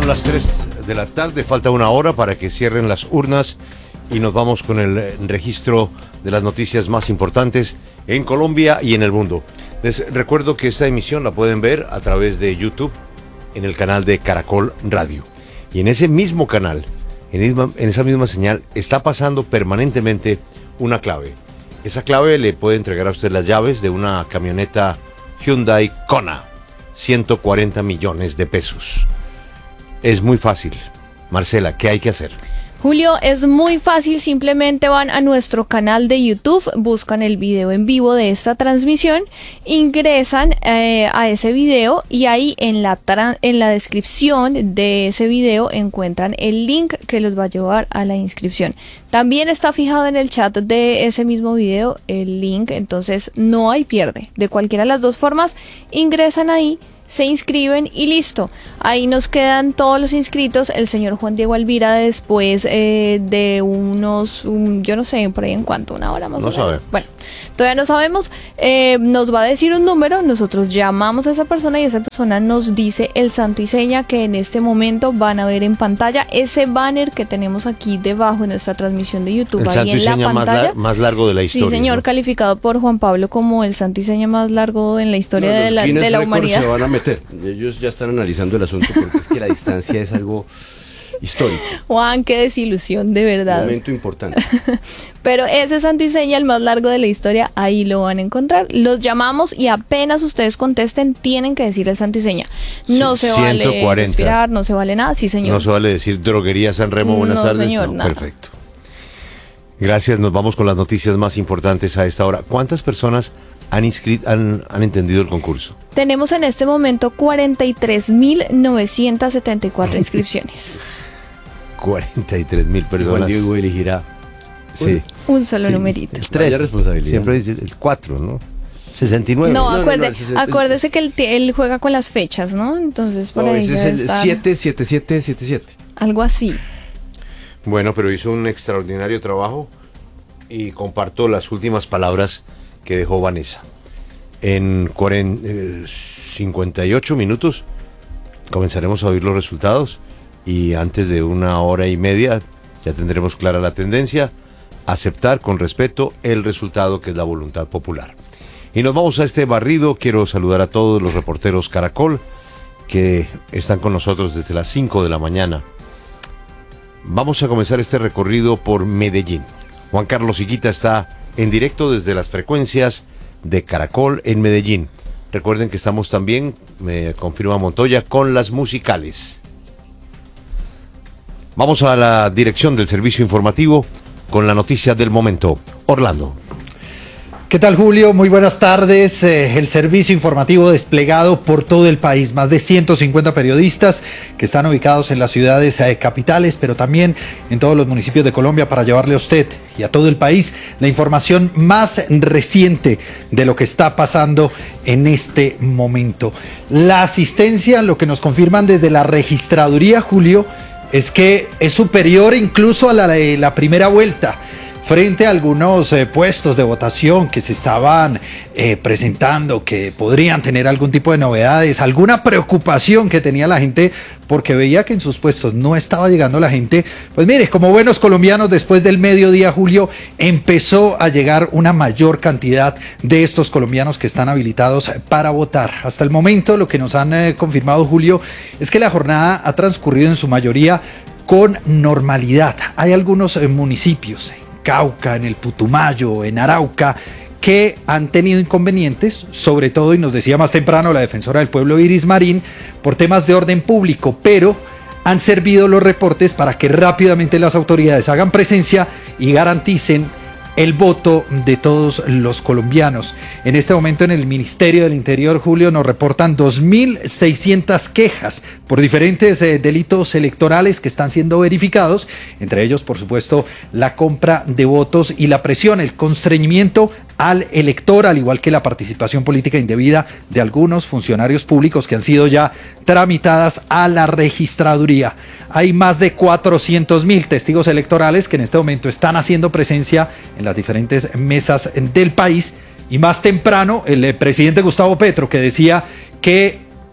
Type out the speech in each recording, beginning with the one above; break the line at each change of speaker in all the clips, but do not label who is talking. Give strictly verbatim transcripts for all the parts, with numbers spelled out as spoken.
las tres de la tarde, falta una hora para que cierren las urnas y nos vamos con el registro de las noticias más importantes en Colombia y en el mundo. Les recuerdo que esta emisión la pueden ver a través de YouTube en el canal de Caracol Radio. Y en ese mismo canal, en, misma, en esa misma señal, está pasando permanentemente una clave. Esa clave le puede entregar a usted las llaves de una camioneta Hyundai Kona, ciento cuarenta millones de pesos. Es muy fácil. Marcela, ¿qué hay que hacer?
Julio, es muy fácil, simplemente van a nuestro canal de YouTube, buscan el video en vivo de esta transmisión, ingresan eh, a ese video y ahí en la, en la descripción de ese video encuentran el link que los va a llevar a la inscripción. También está fijado en el chat de ese mismo video el link, entonces no hay pierde. De cualquiera de las dos formas, ingresan ahí, se inscriben y listo. Ahí nos quedan todos los inscritos. El señor Juan Diego Alvira, después eh, de unos, un, yo no sé, por ahí en cuánto, una hora más
no
o menos.
Sabe.
Bueno, todavía no sabemos. Eh, nos va a decir un número, nosotros llamamos a esa persona y esa persona nos dice el santo y seña que en este momento van a ver en pantalla. Ese banner que tenemos aquí debajo en nuestra transmisión de YouTube,
el
ahí
santo
en
y
la
seña
pantalla.
Más, lar más largo de la historia.
Sí, señor, ¿no? Calificado por Juan Pablo como el santo y seña más largo en la historia no, de la, de la humanidad.
Se van a meter. Ellos ya están analizando el asunto porque es que la distancia es algo histórico.
Juan, qué desilusión, de verdad.
Un momento importante.
Pero ese santo y seña, el más largo de la historia, ahí lo van a encontrar. Los llamamos y apenas ustedes contesten, tienen que decir el santo y seña. No sí, se vale respirar, no se vale nada. Sí, señor.
No se vale decir droguería San Remo, buenas
no,
tardes.
Señor,
no,
nada.
Perfecto. Gracias, nos vamos con las noticias más importantes a esta hora. ¿Cuántas personas han inscrito, han, han entendido el concurso?
Tenemos en este momento cuarenta y tres mil novecientas setenta y cuatro inscripciones.
cuarenta y tres mil personas.
Juan Diego elegirá
sí.
un solo
sí.
numerito.
El tres.
Responsabilidad.
Siempre dice el cuatro, ¿no? sesenta y nueve.
No,
no,
acuerde,
no, no, no,
acuérdese que él, él juega con las fechas, ¿no? Entonces por
no,
ahí
ese es el siete siete siete siete siete.
Algo así.
Bueno, pero hizo un extraordinario trabajo y comparto las últimas palabras que dejó Vanessa. En cuarenta, eh, cincuenta y ocho minutos comenzaremos a oír los resultados y antes de una hora y media ya tendremos clara la tendencia, aceptar con respeto el resultado que es la voluntad popular. Y nos vamos a este barrido. Quiero saludar a todos los reporteros Caracol que están con nosotros desde las cinco de la mañana. Vamos a comenzar este recorrido por Medellín. Juan Carlos Higuita está en directo desde las frecuencias de Caracol en Medellín. Recuerden que estamos también, me confirma Montoya, con las musicales. Vamos a la dirección del servicio informativo con la noticia del momento. Orlando.
¿Qué tal, Julio? Muy buenas tardes. Eh, el servicio informativo desplegado por todo el país. Más de ciento cincuenta periodistas que están ubicados en las ciudades eh, capitales, pero también en todos los municipios de Colombia para llevarle a usted y a todo el país la información más reciente de lo que está pasando en este momento. La asistencia, lo que nos confirman desde la registraduría, Julio, es que es superior incluso a la de la primera vuelta. Frente a algunos eh, puestos de votación que se estaban eh, presentando, que podrían tener algún tipo de novedades, alguna preocupación que tenía la gente porque veía que en sus puestos no estaba llegando la gente, pues mire, como buenos colombianos, después del mediodía, Julio, empezó a llegar una mayor cantidad de estos colombianos que están habilitados para votar. Hasta el momento, lo que nos han eh, confirmado, Julio, es que la jornada ha transcurrido en su mayoría con normalidad. Hay algunos eh, municipios, Cauca, en el Putumayo, en Arauca, que han tenido inconvenientes, sobre todo, y nos decía más temprano la defensora del pueblo Iris Marín, por temas de orden público, pero han servido los reportes para que rápidamente las autoridades hagan presencia y garanticen el voto de todos los colombianos. En este momento en el Ministerio del Interior, Julio, nos reportan dos mil seiscientas quejas por diferentes eh, delitos electorales que están siendo verificados, entre ellos, por supuesto, la compra de votos y la presión, el constreñimiento al elector, al igual que la participación política indebida de algunos funcionarios públicos que han sido ya tramitadas a la registraduría. Hay más de cuatrocientos mil testigos electorales que en este momento están haciendo presencia en las diferentes mesas del país. Y más temprano, el presidente Gustavo Petro, que decía que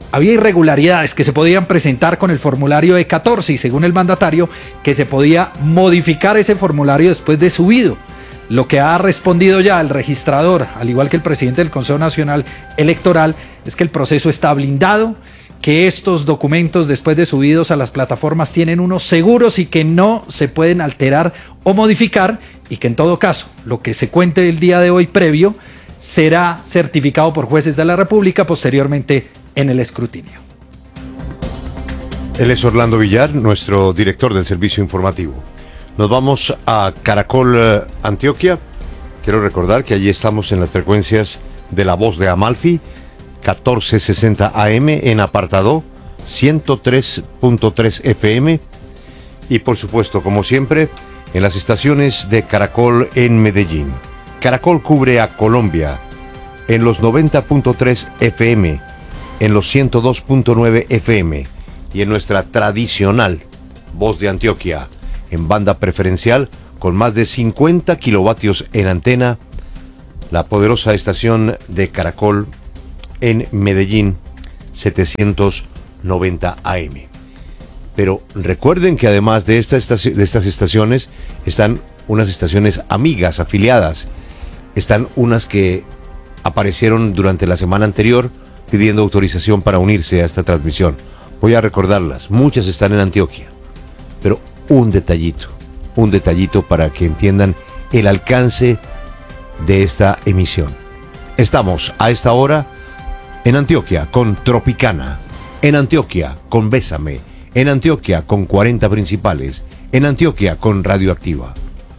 había irregularidades que se podían presentar con el formulario E catorce y según el mandatario que se podía modificar ese formulario después de subido. Lo que ha respondido ya el registrador, al igual que el presidente del Consejo Nacional Electoral, es que el proceso está blindado, que estos documentos después de subidos a las plataformas tienen unos seguros y que no se pueden alterar o modificar y que en todo caso lo que se cuente el día de hoy previo será certificado por jueces de la República posteriormente en el escrutinio.
Él es Orlando Villar, nuestro director del servicio informativo. Nos vamos a Caracol, eh, Antioquia. Quiero recordar que allí estamos en las frecuencias de La Voz de Amalfi, catorce sesenta A M, en apartado ciento tres punto tres F M. Y por supuesto, como siempre, en las estaciones de Caracol en Medellín. Caracol cubre a Colombia en los noventa punto tres F M, en los ciento dos punto nueve F M y en nuestra tradicional Voz de Antioquia en banda preferencial con más de cincuenta kilovatios en antena, la poderosa estación de Caracol en Medellín, setecientos noventa A M. Pero recuerden que además de, esta estaci- de estas estaciones están unas estaciones amigas, afiliadas. Están unas que aparecieron durante la semana anterior pidiendo autorización para unirse a esta transmisión. Voy a recordarlas, muchas están en Antioquia, pero un detallito, un detallito para que entiendan el alcance de esta emisión. Estamos a esta hora en Antioquia con Tropicana, en Antioquia con Bésame, en Antioquia con cuarenta principales, en Antioquia con Radioactiva.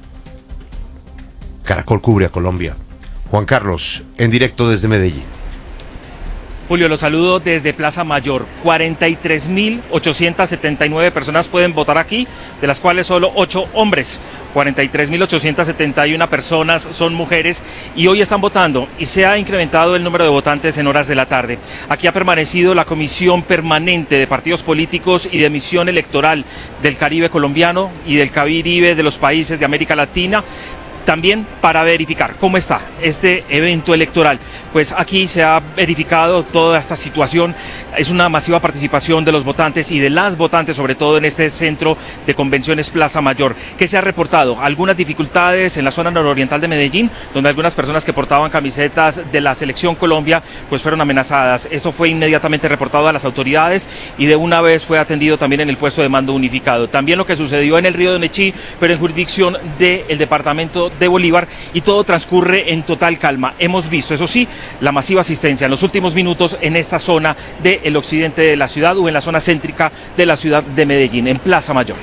Caracol cubre a Colombia. Juan Carlos, en directo desde Medellín.
Julio, los saludo desde Plaza Mayor. cuarenta y tres mil ochocientas setenta y nueve personas pueden votar aquí, de las cuales solo ocho hombres. cuarenta y tres mil ochocientas setenta y una personas son mujeres y hoy están votando y se ha incrementado el número de votantes en horas de la tarde. Aquí ha permanecido la Comisión Permanente de Partidos Políticos y de Emisión Electoral del Caribe colombiano y del Caribe de los países de América Latina, también para verificar cómo está este evento electoral. Pues aquí se ha verificado toda esta situación. Es una masiva participación de los votantes y de las votantes, sobre todo en este centro de convenciones Plaza Mayor. ¿Qué se ha reportado? Algunas dificultades en la zona nororiental de Medellín, donde algunas personas que portaban camisetas de la Selección Colombia pues fueron amenazadas. Esto fue inmediatamente reportado a las autoridades y de una vez fue atendido también en el puesto de mando unificado. También lo que sucedió en el río de Nechí, pero en jurisdicción del departamento de Bolívar, y todo transcurre en total calma. Hemos visto, eso sí, la masiva asistencia en los últimos minutos en esta zona del occidente de la ciudad o en la zona céntrica de la ciudad de Medellín, en Plaza Mayor.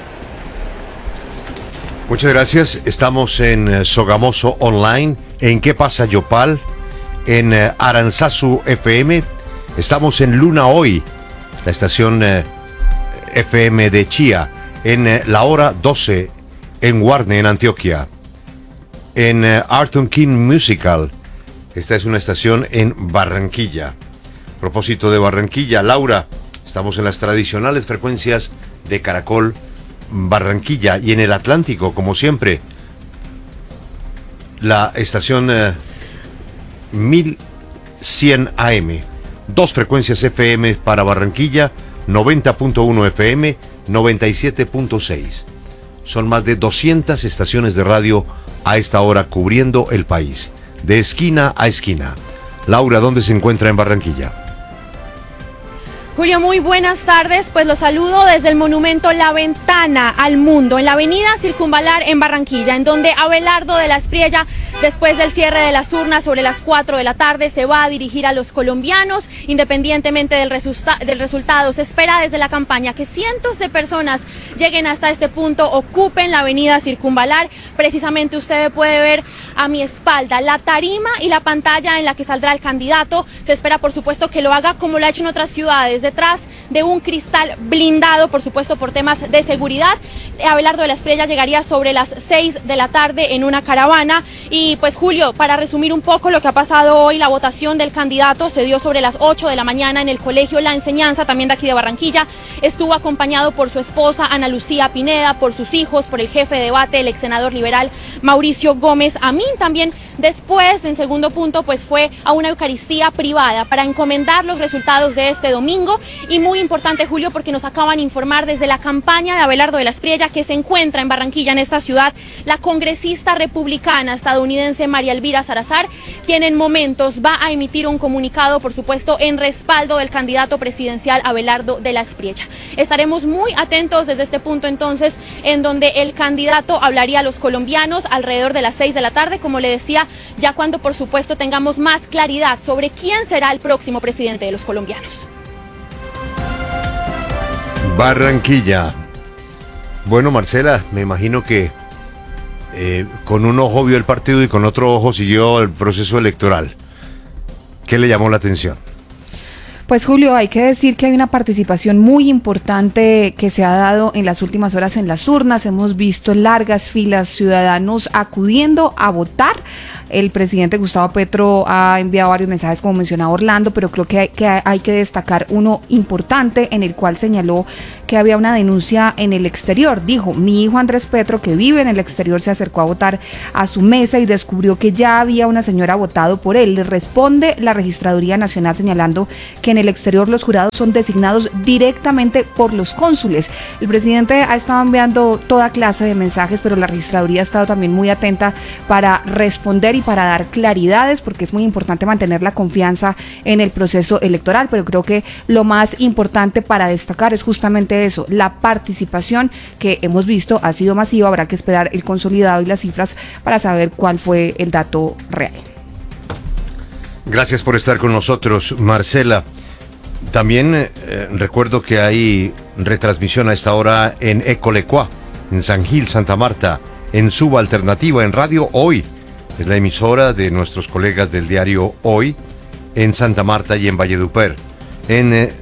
Muchas gracias. Estamos en eh, Sogamoso Online, en ¿Qué pasa Yopal?, en eh, Aranzazu F M. Estamos en Luna Hoy, la estación eh, F M de Chía, en eh, La Hora doce, en Guarne, en Antioquia. En eh, Arton King Musical, esta es una estación en Barranquilla. A propósito de Barranquilla, Laura, estamos en las tradicionales frecuencias de Caracol Barranquilla y en el Atlántico, como siempre, la estación eh, mil cien A M, dos frecuencias F M para Barranquilla, noventa punto uno F M, noventa y siete punto seis. Son más de doscientas estaciones de radio a esta hora cubriendo el país, de esquina a esquina. Laura, ¿dónde se encuentra en Barranquilla?
Julio, muy buenas tardes. Pues los saludo desde el monumento La Ventana al Mundo, en la avenida Circunvalar en Barranquilla, en donde Abelardo de la Espriella, después del cierre de las urnas sobre las cuatro de la tarde, se va a dirigir a los colombianos, independientemente del, resulta del resultado. Se espera desde la campaña que cientos de personas lleguen hasta este punto, ocupen la avenida Circunvalar. Precisamente usted puede ver a mi espalda la tarima y la pantalla en la que saldrá el candidato. Se espera, por supuesto, que lo haga como lo ha hecho en otras ciudades, detrás de un cristal blindado, por supuesto, por temas de seguridad. Abelardo de la Espriella llegaría sobre las seis de la tarde en una caravana. Y pues, Julio, para resumir un poco lo que ha pasado hoy, la votación del candidato se dio sobre las ocho de la mañana en el Colegio La Enseñanza, también de aquí de Barranquilla. Estuvo acompañado por su esposa Ana Lucía Pineda, por sus hijos, por el jefe de debate, el ex senador liberal Mauricio Gómez Amín, también Después, en segundo punto, pues fue a una Eucaristía privada para encomendar los resultados de este domingo. Y muy importante, Julio, porque nos acaban de informar desde la campaña de Abelardo de la Espriella, que se encuentra en Barranquilla, en esta ciudad, la congresista republicana estadounidense María Elvira Salazar, quien en momentos va a emitir un comunicado, por supuesto, en respaldo del candidato presidencial Abelardo de la Espriella. Estaremos muy atentos desde este punto entonces, en donde el candidato hablaría a los colombianos alrededor de las seis de la tarde, como le decía, ya cuando por supuesto tengamos más claridad sobre quién será el próximo presidente de los colombianos.
Barranquilla. Bueno, Marcela, me imagino que eh, con un ojo vio el partido y con otro ojo siguió el proceso electoral. ¿Qué le llamó la atención?
Pues Julio, hay que decir que hay una participación muy importante que se ha dado en las últimas horas en las urnas. Hemos visto largas filas, ciudadanos acudiendo a votar. El presidente Gustavo Petro ha enviado varios mensajes, como mencionaba Orlando, pero creo que hay, que hay que destacar uno importante en el cual señaló que había una denuncia en el exterior. Dijo, mi hijo Andrés Petro, que vive en el exterior, se acercó a votar a su mesa y descubrió que ya había una señora votado por él. Le responde la Registraduría Nacional señalando que en el exterior los jurados son designados directamente por los cónsules. El presidente ha estado enviando toda clase de mensajes, pero la Registraduría ha estado también muy atenta para responder y para dar claridades, porque es muy importante mantener la confianza en el proceso electoral, pero creo que lo más importante para destacar es justamente eso, la participación que hemos visto ha sido masiva. Habrá que esperar el consolidado y las cifras para saber cuál fue el dato real.
Gracias por estar con nosotros, Marcela. También eh, recuerdo que hay retransmisión a esta hora en Ecolecua, en San Gil, Santa Marta, en Suba Alternativa, en Radio Hoy. Es la emisora de nuestros colegas del diario Hoy, en Santa Marta y en Valledupar. En eh,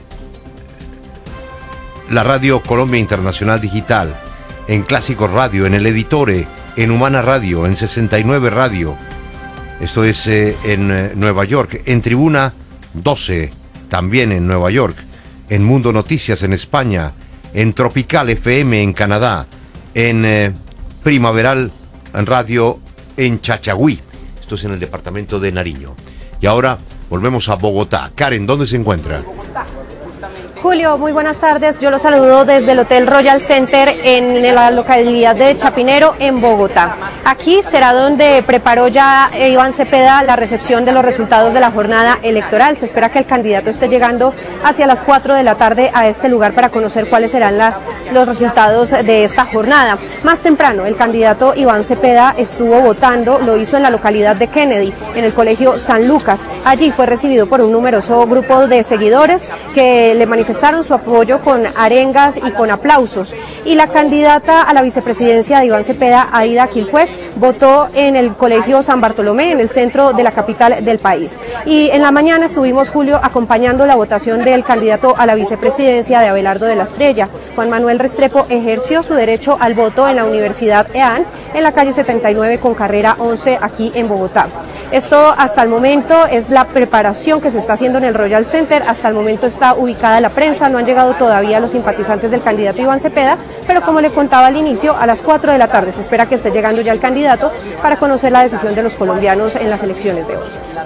la Radio Colombia Internacional Digital, en Clásico Radio, en El Editore, en Humana Radio, en sesenta y nueve Radio. Esto es eh, en eh, Nueva York, en Tribuna doce, también en Nueva York, en Mundo Noticias en España, en Tropical F M en Canadá, en eh, Primaveral Radio en Chachagüí. Esto es en el departamento de Nariño. Y ahora volvemos a Bogotá. Karen, ¿dónde se encuentra?
Julio, muy buenas tardes. Yo los saludo desde el Hotel Royal Center en la localidad de Chapinero, en Bogotá. Aquí será donde preparó ya Iván Cepeda la recepción de los resultados de la jornada electoral. Se espera que el candidato esté llegando hacia las cuatro de la tarde a este lugar para conocer cuáles serán la, los resultados de esta jornada. Más temprano, el candidato Iván Cepeda estuvo votando, lo hizo en la localidad de Kennedy, en el colegio San Lucas. Allí fue recibido por un numeroso grupo de seguidores que le manifestaron manifestaron su apoyo con arengas y con aplausos. Y la candidata a la vicepresidencia de Iván Cepeda, Aida Quilpué, votó en el colegio San Bartolomé, en el centro de la capital del país. Y en la mañana estuvimos, Julio, acompañando la votación del candidato a la vicepresidencia de Abelardo de la Espriella. Juan Manuel Restrepo ejerció su derecho al voto en la Universidad E A N, en la calle setenta y nueve con carrera once, aquí en Bogotá. Esto hasta el momento es la preparación que se está haciendo en el Royal Center. Hasta el momento está ubicada la prensa, no han llegado todavía los simpatizantes del candidato Iván Cepeda, pero como le contaba al inicio, a las cuatro de la tarde se espera que esté llegando ya el candidato para conocer la decisión de los colombianos en las elecciones de hoy.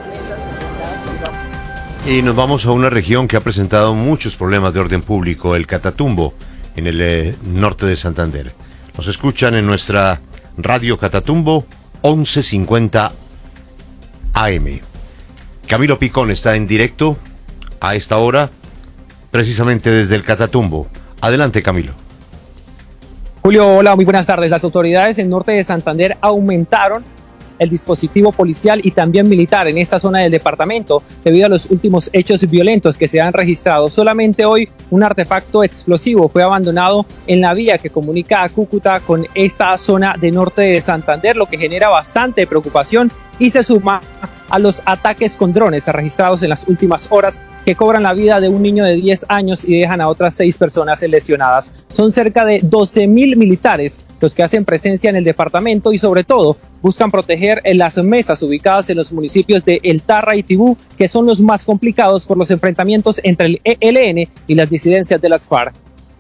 Y nos vamos a una región que ha presentado muchos problemas de orden público, el Catatumbo, en el eh, norte de Santander. Nos escuchan en nuestra radio Catatumbo once cincuenta A M. Camilo Picón está en directo a esta hora, precisamente desde el Catatumbo. Adelante, Camilo.
Julio, hola, muy buenas tardes. Las autoridades en norte de Santander aumentaron el dispositivo policial y también militar en esta zona del departamento debido a los últimos hechos violentos que se han registrado. Solamente hoy un artefacto explosivo fue abandonado en la vía que comunica a Cúcuta con esta zona de norte de Santander, lo que genera bastante preocupación y se suma a los ataques con drones registrados en las últimas horas que cobran la vida de un niño de diez años y dejan a otras seis personas lesionadas. Son cerca de doce mil militares los que hacen presencia en el departamento y sobre todo buscan proteger las mesas ubicadas en los municipios de El Tarra y Tibú, que son los más complicados por los enfrentamientos entre el E L N y las disidencias de las FARC.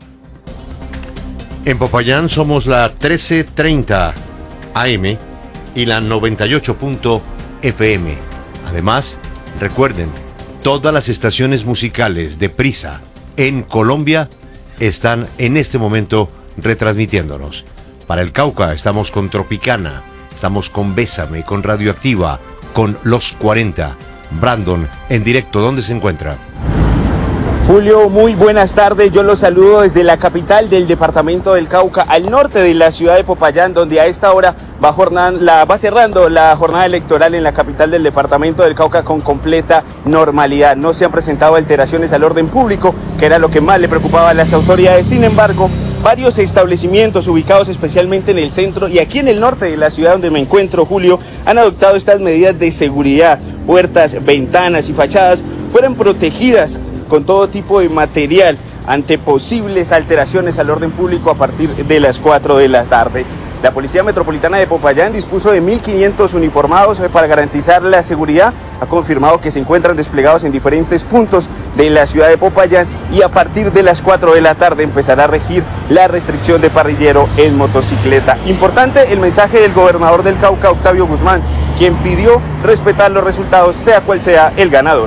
En Popayán somos la trece treinta A M y la noventa y ocho punto F M. Además, recuerden, todas las estaciones musicales de Prisa en Colombia están en este momento retransmitiéndonos. Para el Cauca estamos con Tropicana, estamos con Bésame, con Radioactiva, con Los cuarenta. Brandon, en directo, ¿dónde se encuentra?
Julio, muy buenas tardes. Yo los saludo desde la capital del departamento del Cauca, al norte de la ciudad de Popayán, donde a esta hora va, jornada, la, va cerrando la jornada electoral en la capital del departamento del Cauca con completa normalidad. No se han presentado alteraciones al orden público, que era lo que más le preocupaba a las autoridades. Sin embargo, varios establecimientos ubicados especialmente en el centro y aquí en el norte de la ciudad donde me encuentro, Julio, han adoptado estas medidas de seguridad. Puertas, ventanas y fachadas fueron protegidas con todo tipo de material ante posibles alteraciones al orden público a partir de las cuatro de la tarde. La Policía Metropolitana de Popayán dispuso de mil quinientos uniformados para garantizar la seguridad. Ha confirmado que se encuentran desplegados en diferentes puntos de la ciudad de Popayán y a partir de las cuatro de la tarde empezará a regir la restricción de parrillero en motocicleta. Importante el mensaje del gobernador del Cauca, Octavio Guzmán, quien pidió respetar los resultados, sea cual sea el ganador.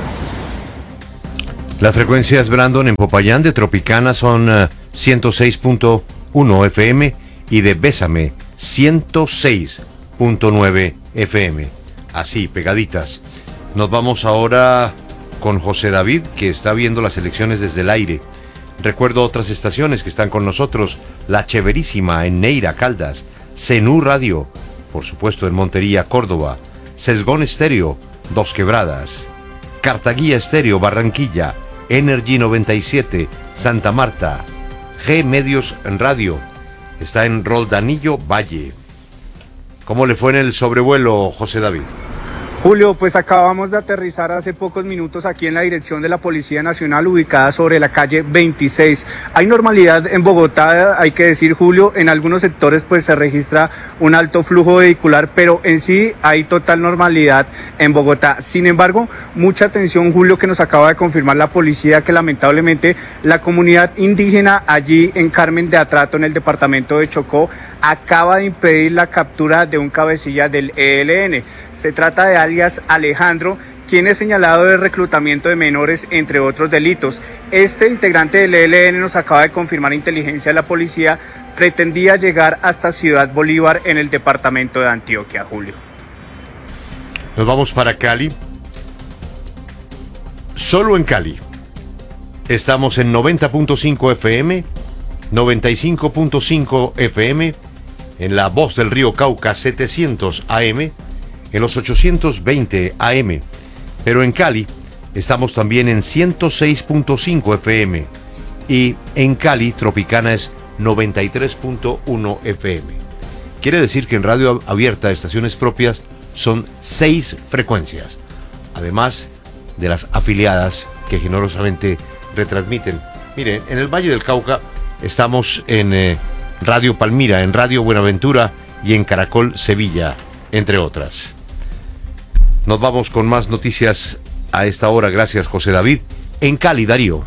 Las frecuencias, Brandon, en Popayán de Tropicana son uh, ciento seis punto uno F M y de Bésame ciento seis punto nueve F M. Así, pegaditas. Nos vamos ahora con José David, que está viendo las elecciones desde el aire. Recuerdo otras estaciones que están con nosotros: La Cheverísima en Neira, Caldas, Cenú Radio, por supuesto en Montería, Córdoba, Sesgón Estéreo, Dos Quebradas, Cartaguía Estéreo, Barranquilla, Energy noventa y siete, Santa Marta, G Medios Radio, está en Roldanillo, Valle. ¿Cómo le fue en el sobrevuelo, José David?
Julio, pues acabamos de aterrizar hace pocos minutos aquí en la dirección de la Policía Nacional, ubicada sobre la calle veintiséis. Hay normalidad en Bogotá, hay que decir, Julio, en algunos sectores pues se registra un alto flujo vehicular, pero en sí hay total normalidad en Bogotá. Sin embargo, mucha atención, Julio, que nos acaba de confirmar la policía que lamentablemente la comunidad indígena allí en Carmen de Atrato, en el departamento de Chocó, acaba de impedir la captura de un cabecilla del E L N. Se trata de alias Alejandro, quien es señalado de reclutamiento de menores, entre otros delitos. Este integrante del E L N, nos acaba de confirmar inteligencia de la policía, pretendía llegar hasta Ciudad Bolívar en el departamento de Antioquia, Julio.
Nos vamos para Cali. Solo en Cali estamos en noventa punto cinco F M, noventa y cinco punto cinco F M, en La Voz del Río Cauca setecientos A M, en los ochocientos veinte A M, pero en Cali estamos también en ciento seis punto cinco F M y en Cali Tropicana es noventa y tres punto uno F M. Quiere decir que en radio abierta, estaciones propias, son seis frecuencias, además de las afiliadas que generosamente retransmiten. Miren, en el Valle del Cauca estamos en eh, Radio Palmira, en Radio Buenaventura y en Caracol Sevilla, entre otras. Nos vamos con más noticias a esta hora. Gracias, José David. En Cali, Darío.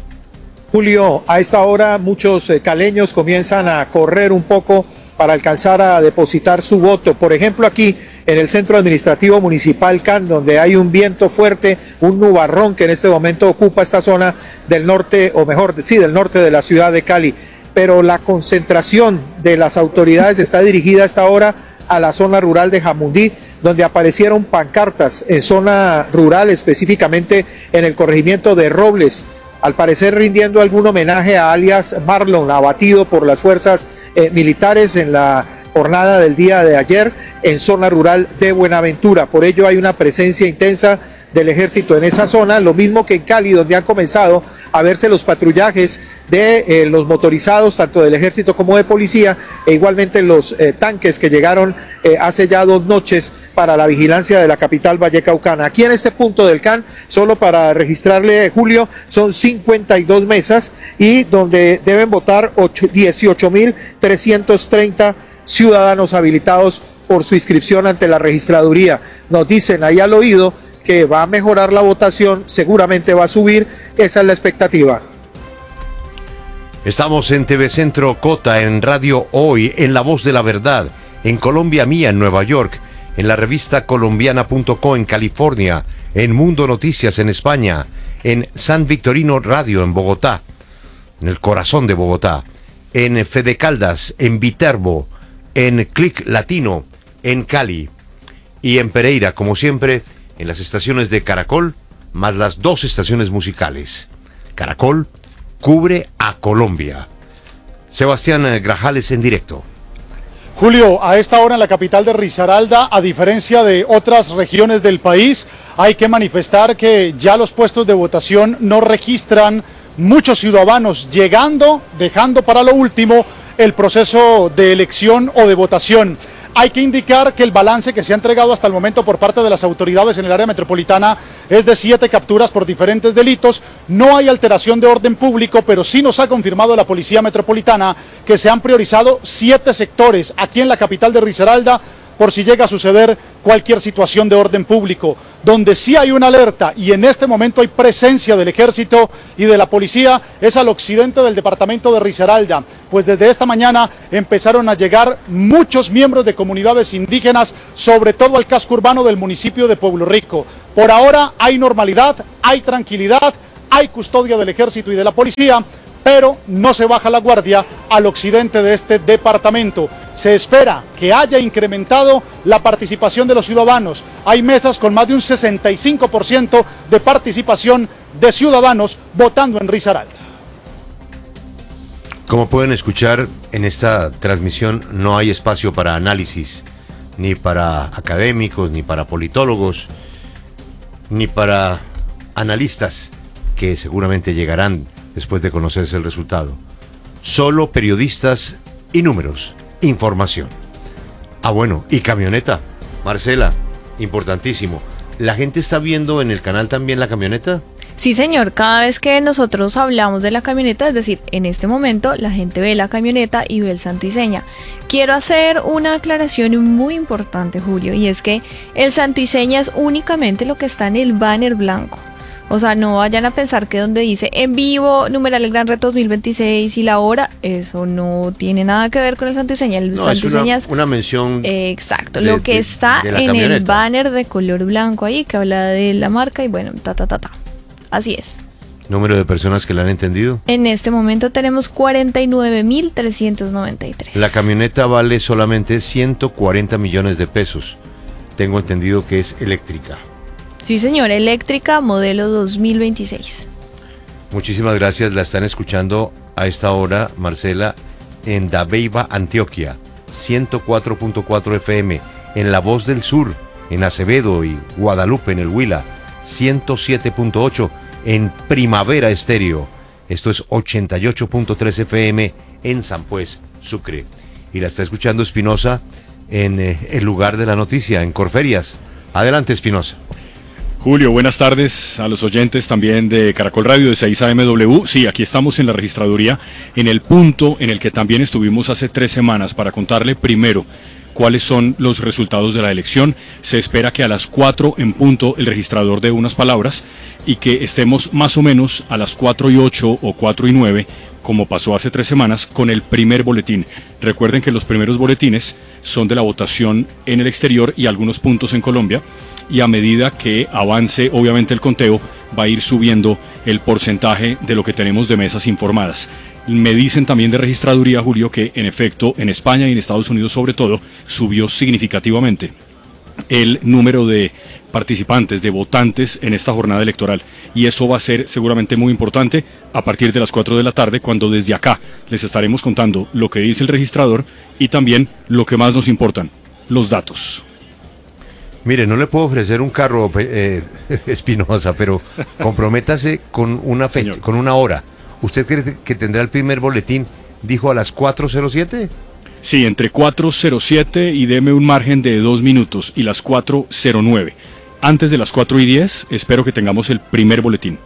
Julio, a esta hora muchos eh, caleños comienzan a correr un poco para alcanzar a depositar su voto. Por ejemplo, aquí en el Centro Administrativo Municipal C A N, donde hay un viento fuerte, un nubarrón que en este momento ocupa esta zona del norte, o mejor, sí, del norte de la ciudad de Cali. Pero la concentración de las autoridades está dirigida a esta hora a la zona rural de Jamundí, donde aparecieron pancartas en zona rural, específicamente en el corregimiento de Robles, al parecer rindiendo algún homenaje a alias Marlon, abatido por las fuerzas eh, militares en la jornada del día de ayer en zona rural de Buenaventura. Por ello hay una presencia intensa del ejército en esa zona, lo mismo que en Cali, donde han comenzado a verse los patrullajes de eh, los motorizados, tanto del ejército como de policía, e igualmente los eh, tanques que llegaron eh, hace ya dos noches para la vigilancia de la capital vallecaucana. Aquí en este punto del C A N, solo para registrarle, Julio, son cincuenta y dos mesas y donde deben votar dieciocho mil trescientos treinta ciudadanos habilitados por su inscripción ante la registraduría. Nos dicen ahí al oído que va a mejorar la votación, seguramente va a subir, esa es la expectativa.
Estamos en T V Centro Cota, en Radio Hoy, en La Voz de la Verdad, en Colombia Mía, en Nueva York, en la revista colombiana punto co en California, en Mundo Noticias en España, en San Victorino Radio en Bogotá, en el corazón de Bogotá, en Fede Caldas, en Viterbo, en Click Latino, en Cali y en Pereira, como siempre, en las estaciones de Caracol, más las dos estaciones musicales. Caracol cubre a Colombia. Sebastián Grajales en directo.
Julio, a esta hora en la capital de Risaralda, a diferencia de otras regiones del país, hay que manifestar que ya los puestos de votación no registran muchos ciudadanos llegando, dejando para lo último el proceso de elección o de votación. Hay que indicar que el balance que se ha entregado hasta el momento por parte de las autoridades en el área metropolitana es de siete capturas por diferentes delitos. No hay alteración de orden público, pero sí nos ha confirmado la Policía Metropolitana que se han priorizado siete sectores aquí en la capital de Risaralda por si llega a suceder cualquier situación de orden público. Donde sí hay una alerta y en este momento hay presencia del Ejército y de la Policía es al occidente del departamento de Risaralda, pues desde esta mañana empezaron a llegar muchos miembros de comunidades indígenas, sobre todo al casco urbano del municipio de Pueblo Rico. Por ahora hay normalidad, hay tranquilidad, hay custodia del Ejército y de la Policía, pero no se baja la guardia al occidente de este departamento. Se espera que haya incrementado la participación de los ciudadanos. Hay mesas con más de un sesenta y cinco por ciento de participación de ciudadanos votando en Risaralda.
Como pueden escuchar, en esta transmisión no hay espacio para análisis, ni para académicos, ni para politólogos, ni para analistas que seguramente llegarán después de conocerse el resultado. Solo periodistas y números, información. Ah, bueno, y camioneta. Marcela, importantísimo. ¿La gente está viendo en el canal también la camioneta?
Sí, señor, cada vez que nosotros hablamos de la camioneta, es decir, en este momento la gente ve la camioneta y ve el santo y seña. Quiero hacer una aclaración muy importante, Julio, y es que el santo y seña es únicamente lo que está en el banner blanco. O sea, no vayan a pensar que donde dice en vivo, numeral el Gran Reto dos mil veintiséis y la hora, eso no tiene nada que ver con el santo y seña. El
no,
santo
es
y
una,
seña es
una mención.
Eh, exacto,
de,
lo que
de,
está
de
en
camioneta.
el banner de color blanco ahí, que habla de la marca y bueno, ta, ta, ta, ta. Así es.
¿Número de personas que la han entendido?
En este momento tenemos cuarenta y nueve mil trescientos noventa y tres.
La camioneta vale solamente ciento cuarenta millones de pesos. Tengo entendido que es eléctrica.
Sí, señor, eléctrica, modelo dos mil veintiséis.
Muchísimas gracias, la están escuchando a esta hora, Marcela, en Dabeiba, Antioquia, ciento cuatro punto cuatro F M, en La Voz del Sur, en Acevedo y Guadalupe, en el Huila, ciento siete punto ocho, en Primavera Estéreo, esto es ochenta y ocho punto tres F M, en San Pues, Sucre. Y la está escuchando Espinosa en eh, el lugar de la noticia, en Corferias. Adelante, Espinosa.
Julio, buenas tardes a los oyentes también de Caracol Radio de seis A M W. Sí, aquí estamos en la registraduría, en el punto en el que también estuvimos hace tres semanas para contarle primero cuáles son los resultados de la elección. Se espera que a las cuatro en punto el registrador dé unas palabras y que estemos más o menos a las cuatro y ocho o cuatro y nueve, como pasó hace tres semanas, con el primer boletín. Recuerden que los primeros boletines son de la votación en el exterior y algunos puntos en Colombia, y a medida que avance obviamente el conteo va a ir subiendo el porcentaje de lo que tenemos de mesas informadas. Me dicen también de registraduría, Julio, que en efecto en España y en Estados Unidos sobre todo subió significativamente el número de participantes, de votantes en esta jornada electoral, y eso va a ser seguramente muy importante a partir de las cuatro de la tarde, cuando desde acá les estaremos contando lo que dice el registrador y también lo que más nos importan, los datos.
Mire, no le puedo ofrecer un carro, eh, Espinosa, pero comprométase con una fecha, Señor. Con una hora. ¿Usted cree que tendrá el primer boletín, dijo, a las cuatro cero siete?
Sí, entre cuatro cero siete y deme un margen de dos minutos y las cuatro cero nueve. Antes de las cuatro y diez espero que tengamos el primer boletín.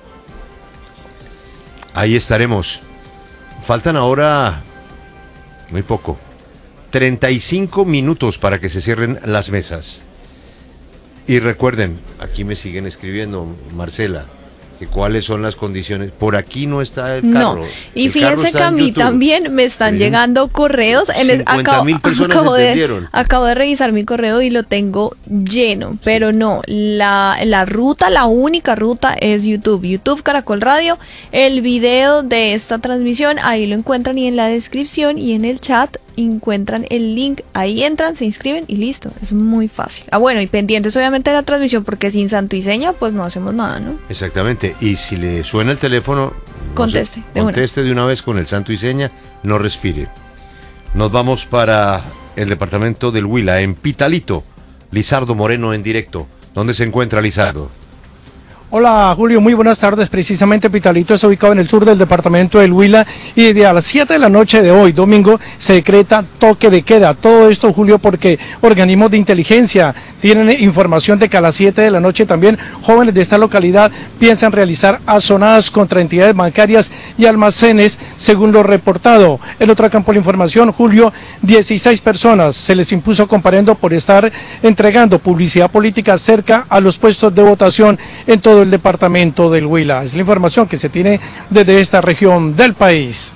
Ahí estaremos. Faltan ahora muy poco. treinta y cinco minutos para que se cierren las mesas. Y recuerden, aquí me siguen escribiendo, Marcela, que cuáles son las condiciones. Por aquí no está el
No,
carro.
y
El
fíjese
carro
que
está
a
en
mí
YouTube.
también me están
Sí.
llegando correos. En el-
cincuenta
acabo,
mil personas
acabo de,
entendieron.
acabo de revisar mi correo y lo tengo lleno, pero no, la, la ruta, la única ruta es YouTube. YouTube Caracol Radio. El video de esta transmisión, ahí lo encuentran y en la descripción y en el chat encuentran el link. Ahí entran, se inscriben y listo. Es muy fácil. Ah, bueno, y pendientes obviamente de la transmisión porque sin santo y seña pues no hacemos nada, ¿no?
Exactamente. Y si le suena el teléfono, no
Conteste,
sé,
de una.
conteste de una vez con el santo y seña, no respire. Nos vamos para el departamento del Huila, en Pitalito. Lizardo Moreno en directo. ¿Dónde se encuentra Lizardo?
Hola Julio, muy buenas tardes. Precisamente Pitalito está ubicado en el sur del departamento del Huila y desde a las siete de la noche de hoy, domingo, se decreta toque de queda. Todo esto, Julio, porque organismos de inteligencia tienen información de que a las siete de la noche también jóvenes de esta localidad piensan realizar azonadas contra entidades bancarias y almacenes, según lo reportado. El otro campo de información, Julio, dieciséis personas se les impuso comparendo por estar entregando publicidad política cerca a los puestos de votación en todo el departamento del Huila. Es la información que se tiene desde esta región del país.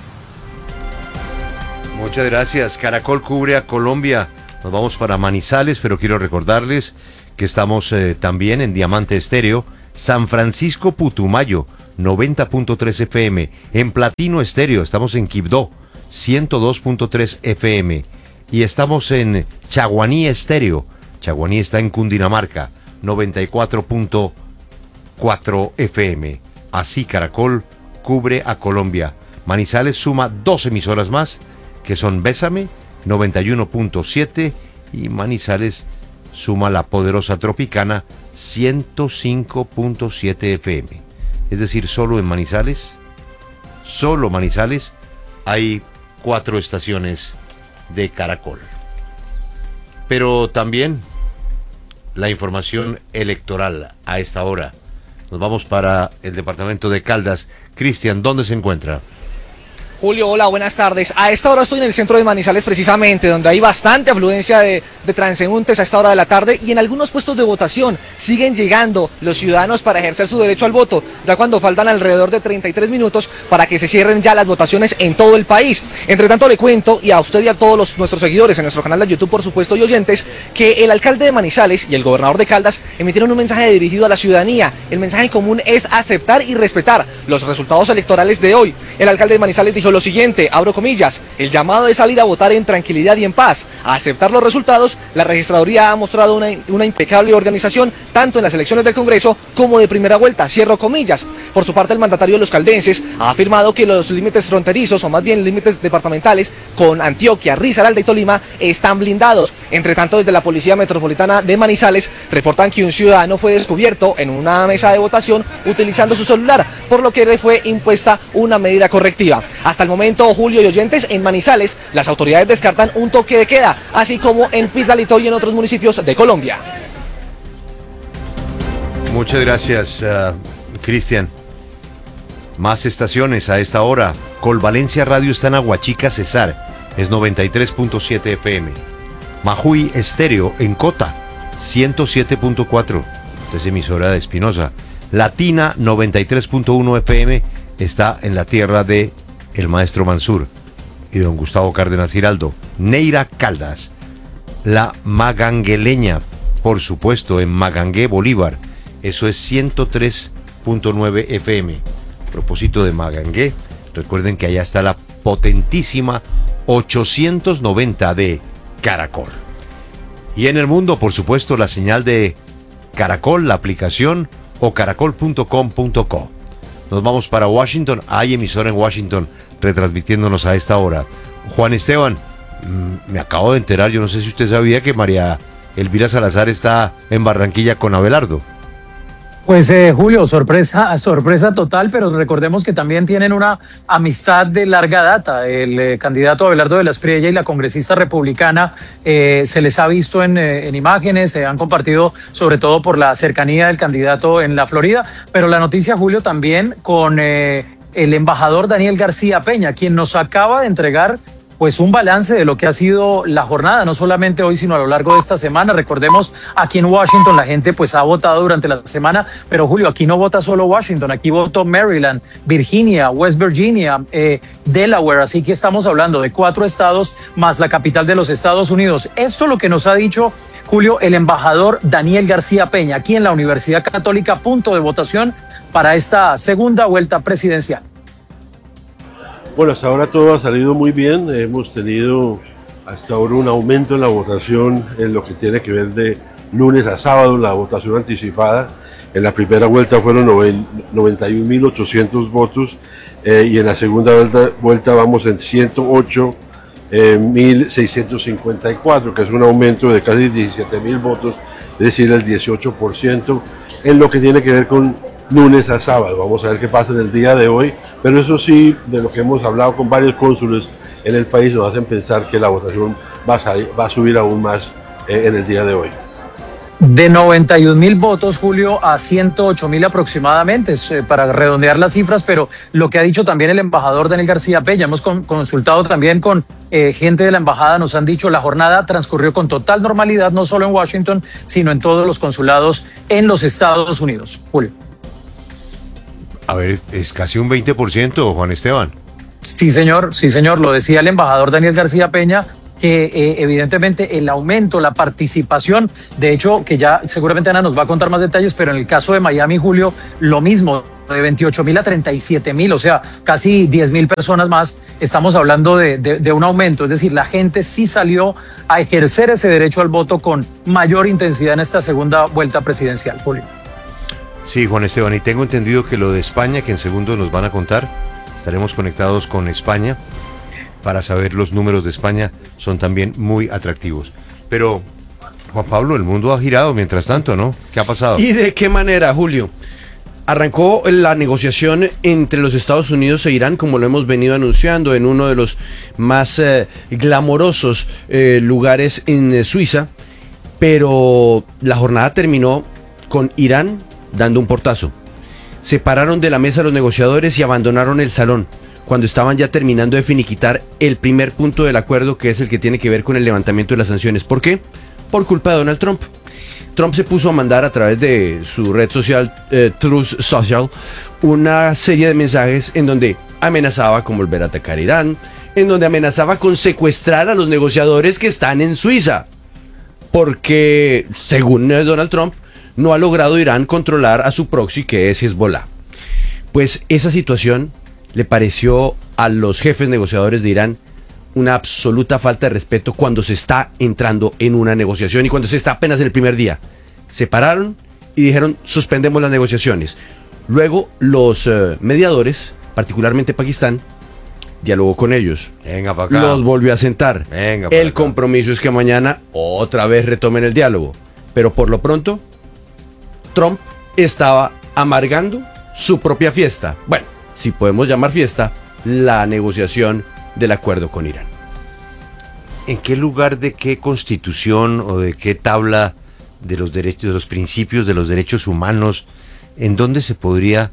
Muchas gracias. Caracol cubre a Colombia. Nos vamos para Manizales, pero quiero recordarles que estamos eh, también en Diamante Estéreo, San Francisco Putumayo, noventa punto tres F M. En Platino Estéreo, estamos en Quibdó, ciento dos punto tres F M. Y estamos en Chaguaní Estéreo. Chaguaní está en Cundinamarca, noventa y cuatro punto cuatro F M. Así Caracol cubre a Colombia. Manizales suma dos emisoras más, que son Bésame, noventa y uno punto siete, y Manizales suma la poderosa Tropicana, ciento cinco punto siete F M. Es decir, solo en Manizales, solo Manizales, hay cuatro estaciones de Caracol. Pero también la información electoral a esta hora. Nos vamos para el departamento de Caldas. Cristian, ¿dónde se encuentra?
Julio, hola, buenas tardes. A esta hora estoy en el centro de Manizales precisamente, donde hay bastante afluencia de, de transeúntes a esta hora de la tarde y en algunos puestos de votación siguen llegando los ciudadanos para ejercer su derecho al voto, ya cuando faltan alrededor de treinta y tres minutos para que se cierren ya las votaciones en todo el país. Entre tanto le cuento, y a usted y a todos los, nuestros seguidores en nuestro canal de YouTube, por supuesto, y oyentes, que el alcalde de Manizales y el gobernador de Caldas emitieron un mensaje dirigido a la ciudadanía. El mensaje común es aceptar y respetar los resultados electorales de hoy. El alcalde de Manizales dijo lo siguiente, abro comillas, el llamado es salir a votar en tranquilidad y en paz, a aceptar los resultados. La registraduría ha mostrado una, una impecable organización tanto en las elecciones del Congreso como de primera vuelta, cierro comillas. Por su parte, el mandatario de los caldenses ha afirmado que los límites fronterizos, o más bien límites departamentales, con Antioquia, Risaralda y Tolima están blindados. Entre tanto, desde la Policía Metropolitana de Manizales reportan que un ciudadano fue descubierto en una mesa de votación utilizando su celular, por lo que le fue impuesta una medida correctiva. Hasta el momento, Julio y oyentes, en Manizales las autoridades descartan un toque de queda, así como en Pitalito y en otros municipios de Colombia.
Muchas gracias, uh, Cristian. Más estaciones a esta hora. Colvalencia Radio está en Aguachica, Cesar, es noventa y tres punto siete F M. Majuy Estéreo en Cota, ciento siete punto cuatro, es emisora de Espinosa. Latina noventa y tres punto uno F M está en la tierra de el maestro Mansur y don Gustavo Cárdenas Giraldo. Neira Caldas, la Magangueleña, por supuesto, en Magangué, Bolívar, eso es ciento tres punto nueve F M. A propósito de Magangué, recuerden que allá está la potentísima ochocientos noventa de Caracol. Y en el mundo, por supuesto, la señal de Caracol, la aplicación, o caracol punto com punto co. Nos vamos para Washington. Hay emisora en Washington retransmitiéndonos a esta hora. Juan Esteban, mmm, me acabo de enterar, yo no sé si usted sabía que María Elvira Salazar está en Barranquilla con Abelardo.
Pues eh, Julio, sorpresa, sorpresa total, pero recordemos que también tienen una amistad de larga data. El eh, candidato Abelardo de la Espriella y la congresista republicana eh, se les ha visto en, eh, en imágenes, se han compartido sobre todo por la cercanía del candidato en la Florida, pero la noticia, Julio, también con eh, el embajador Daniel García Peña, quien nos acaba de entregar
pues un balance de lo que ha sido la jornada, no solamente hoy, sino a lo largo de esta semana. Recordemos, aquí en Washington la gente pues ha votado durante la semana, pero Julio, aquí no vota solo Washington, aquí votó Maryland, Virginia, West Virginia, eh, Delaware, así que estamos hablando de cuatro estados más la capital de los Estados Unidos. Esto es lo que nos ha dicho, Julio, el embajador Daniel García Peña, aquí en la Universidad Católica, punto de votación para esta segunda vuelta presidencial.
Bueno, hasta ahora todo ha salido muy bien. Hemos tenido hasta ahora un aumento en la votación en lo que tiene que ver de lunes a sábado, la votación anticipada. En la primera vuelta fueron noventa y un mil ochocientos votos eh, y en la segunda vuelta, vuelta vamos en ciento ocho mil seiscientos cincuenta y cuatro, que es un aumento de casi diecisiete mil votos, es decir, el dieciocho por ciento en lo que tiene que ver con lunes a sábado. Vamos a ver qué pasa en el día de hoy, pero eso sí, de lo que hemos hablado con varios cónsules en el país, nos hacen pensar que la votación va a, salir, va a subir aún más eh, en el día de hoy.
De noventa y un mil votos, Julio, a ciento ocho mil aproximadamente, eh, para redondear las cifras, pero lo que ha dicho también el embajador Daniel García Peña, hemos con, consultado también con eh, gente de la embajada, nos han dicho la jornada transcurrió con total normalidad, no solo en Washington, sino en todos los consulados en los Estados Unidos. Julio.
A ver, es casi un veinte por ciento, Juan Esteban.
Sí, señor, sí, señor, lo decía el embajador Daniel García Peña, que eh, evidentemente el aumento, la participación, de hecho, que ya seguramente Ana nos va a contar más detalles, pero en el caso de Miami, Julio, lo mismo, de veintiocho mil a treinta y siete mil, o sea, casi diez mil personas más, estamos hablando de, de, de un aumento, es decir, la gente sí salió a ejercer ese derecho al voto con mayor intensidad en esta segunda vuelta presidencial, Julio.
Sí, Juan Esteban, y tengo entendido que lo de España, que en segundos nos van a contar, estaremos conectados con España para saber los números de España, son también muy atractivos. Pero, Juan Pablo, el mundo ha girado mientras tanto, ¿no? ¿Qué ha pasado?
¿Y de qué manera, Julio? Arrancó la negociación entre los Estados Unidos e Irán, como lo hemos venido anunciando, en uno de los más eh, glamorosos eh, lugares en eh, Suiza, pero la jornada terminó con Irán dando un portazo. Se pararon de la mesa los negociadores y abandonaron el salón cuando estaban ya terminando de finiquitar el primer punto del acuerdo, que es el que tiene que ver con el levantamiento de las sanciones. ¿Por qué? Por culpa de Donald Trump. Trump se puso a mandar a través de su red social eh, Truth Social una serie de mensajes en donde amenazaba con volver a atacar a Irán, en donde amenazaba con secuestrar a los negociadores que están en Suiza, porque según Donald Trump no ha logrado Irán controlar a su proxy, que es Hezbollah. Pues esa situación le pareció a los jefes negociadores de Irán una absoluta falta de respeto cuando se está entrando en una negociación y cuando se está apenas en el primer día. Se pararon y dijeron, suspendemos las negociaciones. Luego los uh, mediadores, particularmente Pakistán, dialogó con ellos.
Venga para acá.
Los volvió a sentar.
Venga
el
acá.
compromiso es que mañana otra vez retomen el diálogo. Pero por lo pronto, Trump estaba amargando su propia fiesta. Bueno, si podemos llamar fiesta, la negociación del acuerdo con Irán.
¿En qué lugar de qué constitución o de qué tabla de los derechos, de los principios de los derechos humanos, en dónde se podría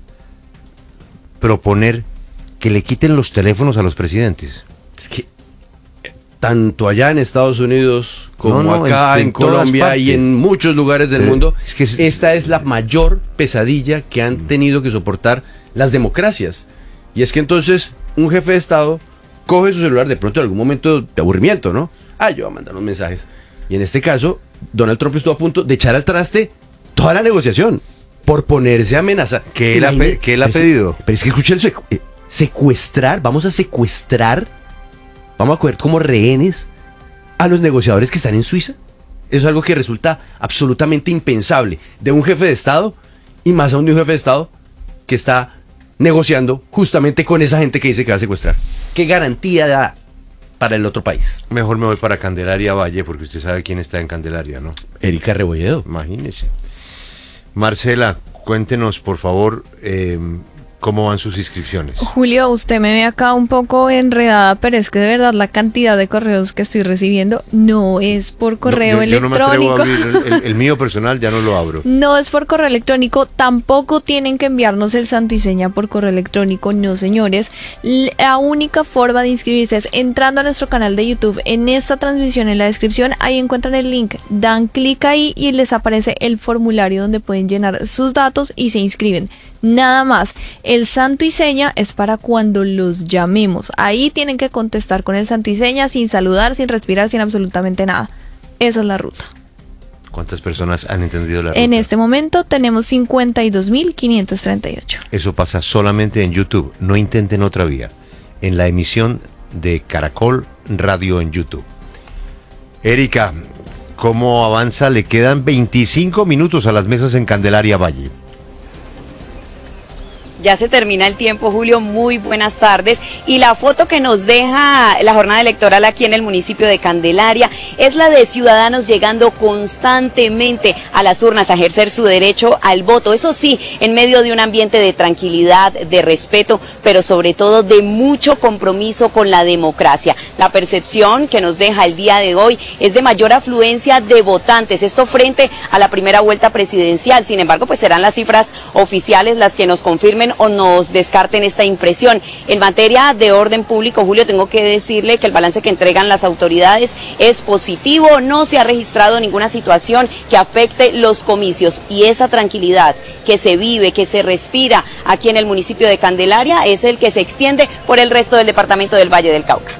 proponer que le quiten los teléfonos a los presidentes?
Es que tanto allá en Estados Unidos como
no, no,
acá en,
en, en
Colombia y en muchos lugares del
sí,
mundo,
es que es,
esta es la mayor pesadilla que han tenido que soportar las democracias. Y es que entonces un jefe de Estado coge su celular de pronto en algún momento de aburrimiento, ¿no? Ah, yo voy a mandar unos mensajes. Y en este caso, Donald Trump estuvo a punto de echar al traste toda la negociación por ponerse a amenazar.
¿Qué él ha, pe ¿qué él ha pedido?
Pero es que escuché el secu eh, secuestrar, vamos a secuestrar, vamos a coger como rehenes a los negociadores que están en Suiza. Eso es algo que resulta absolutamente impensable de un jefe de Estado, y más aún de un jefe de Estado que está negociando justamente con esa gente que dice que va a secuestrar. ¿Qué garantía da para el otro país?
Mejor me voy para Candelaria Valle, porque usted sabe quién está en Candelaria, ¿no?
Erika Rebolledo.
Imagínese. Marcela, cuéntenos, por favor, eh, ¿Cómo van sus inscripciones?
Julio, usted me ve acá un poco enredada, pero es que de verdad la cantidad de correos que estoy recibiendo no es por correo
no, yo,
electrónico.
Yo no me atrevo a abrir el, el, el mío personal, ya no lo abro.
No es por correo electrónico, tampoco tienen que enviarnos el santo y seña por correo electrónico, no señores. La única forma de inscribirse es entrando a nuestro canal de YouTube. En esta transmisión, en la descripción, ahí encuentran el link, dan clic ahí y les aparece el formulario donde pueden llenar sus datos y se inscriben. Nada más, el santo y seña es para cuando los llamemos. Ahí tienen que contestar con el santo y seña, sin saludar, sin respirar, sin absolutamente nada. Esa es la ruta.
¿Cuántas personas han entendido la ruta?
En este momento tenemos cincuenta y dos mil quinientos treinta y ocho.
Eso pasa solamente en YouTube, no intenten otra vía. En la emisión de Caracol Radio en YouTube. Erika, ¿cómo avanza? Le quedan veinticinco minutos a las mesas en Candelaria Valle.
Ya se termina el tiempo, Julio, muy buenas tardes. Y la foto que nos deja la jornada electoral aquí en el municipio de Candelaria es la de ciudadanos llegando constantemente a las urnas a ejercer su derecho al voto. Eso sí, en medio de un ambiente de tranquilidad, de respeto, pero sobre todo de mucho compromiso con la democracia. La percepción que nos deja el día de hoy es de mayor afluencia de votantes. Esto frente a la primera vuelta presidencial. Sin embargo, pues serán las cifras oficiales las que nos confirmen o nos descarten esta impresión. En materia de orden público, Julio, tengo que decirle que el balance que entregan las autoridades es positivo, no se ha registrado ninguna situación que afecte los comicios y esa tranquilidad que se vive, que se respira aquí en el municipio de Candelaria es el que se extiende por el resto del departamento del Valle del Cauca.